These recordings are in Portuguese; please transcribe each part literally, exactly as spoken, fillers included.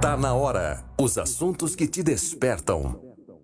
Tá na hora. Os assuntos que te despertam.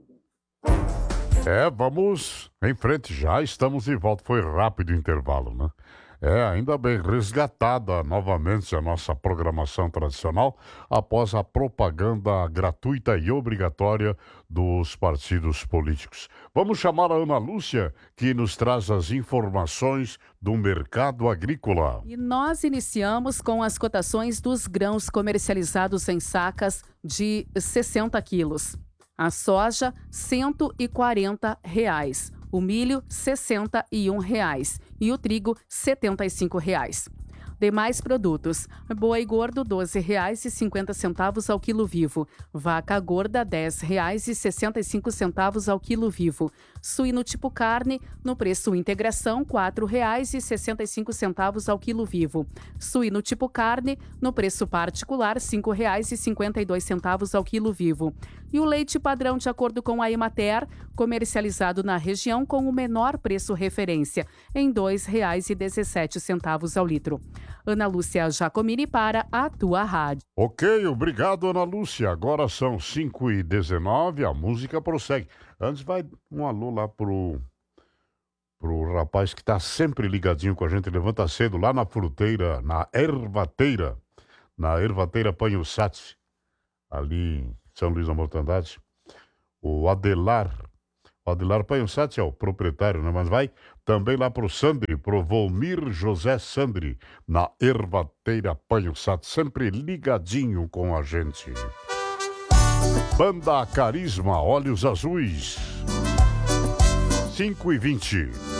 É, vamos em frente, já estamos de volta. Foi rápido o intervalo, né? É, ainda bem, resgatada novamente a nossa programação tradicional após a propaganda gratuita e obrigatória dos partidos políticos. Vamos chamar a Ana Lúcia, que nos traz as informações do mercado agrícola. E nós iniciamos com as cotações dos grãos comercializados em sacas de sessenta quilos. A soja, cento e quarenta reais. O milho, sessenta e um reais. E o trigo, setenta e cinco reais. Demais produtos. Boi gordo, doze reais e cinquenta centavos ao quilo vivo. Vaca gorda, dez reais e sessenta e cinco centavos ao quilo vivo. Suíno tipo carne, no preço integração, quatro reais e sessenta e cinco centavos ao quilo vivo. Suíno tipo carne, no preço particular, cinco reais e cinquenta e dois centavos ao quilo vivo. E o leite padrão, de acordo com a Emater, comercializado na região com o menor preço referência, em dois reais e dezessete centavos ao litro. Ana Lúcia Jacomini para a tua rádio. Ok, obrigado, Ana Lúcia. Agora são cinco e dezenove, a música prossegue. Antes vai um alô lá pro, pro rapaz que tá sempre ligadinho com a gente, levanta cedo lá na fruteira, na ervateira, na ervateira Panhussati, ali em São Luís da Mortandade. O Adelar, o Adelar Panhussati é o proprietário, né? Mas vai também lá pro Sandri, pro Volmir José Sandri, na ervateira Panhussati, sempre ligadinho com a gente. Banda Carisma, Olhos Azuis, cinco e vinte.